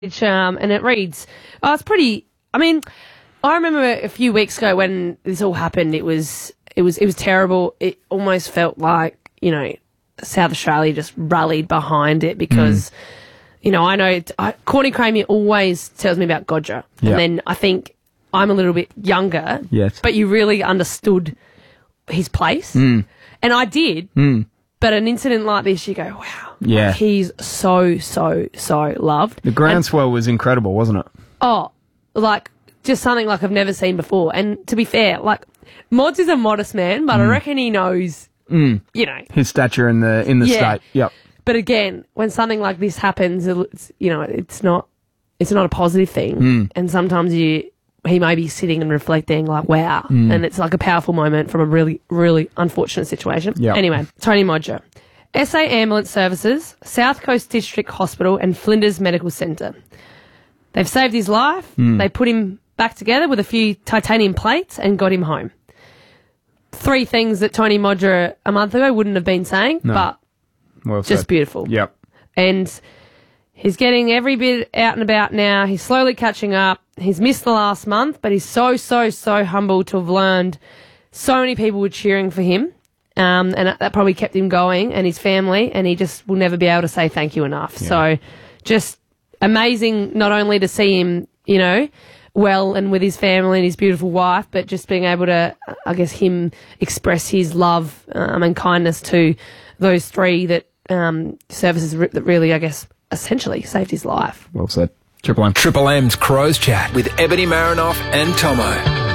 and it reads, it's pretty, I mean, I remember a few weeks ago when this all happened, it was terrible. It almost felt like, South Australia just rallied behind it because, I know Courtney Cramey always tells me about Godra. Yeah. And then I think I'm a little bit younger, yes, but you really understood his place. And I did. But an incident like this, you go, wow, yeah, like he's so loved. The groundswell was incredible, wasn't it? Oh, like just something like I've never seen before. And to be fair, like Mods is a modest man, but I reckon he knows, his stature in the state. Yep. But again, when something like this happens, it's not a positive thing. And sometimes he may be sitting and reflecting like, wow. And it's like a powerful moment from a really, really unfortunate situation. Yep. Anyway, Tony Modra. SA Ambulance Services, South Coast District Hospital and Flinders Medical Centre. They've saved his life. They put him back together with a few titanium plates and got him home. 3 things that Tony Modra a month ago wouldn't have been saying, but well just said. beautiful. Yep. And he's getting every bit out and about now. He's slowly catching up. He's missed the last month, but he's so humble to have learned so many people were cheering for him. And that probably kept him going and his family, and he just will never be able to say thank you enough. Yeah. So just amazing not only to see him, well and with his family and his beautiful wife, but just being able to, I guess, him express his love and kindness to those 3 that services that really, I guess, essentially saved his life. Well said. Triple M. Triple M's Crows Chat with Ebony Marinoff and Tomo.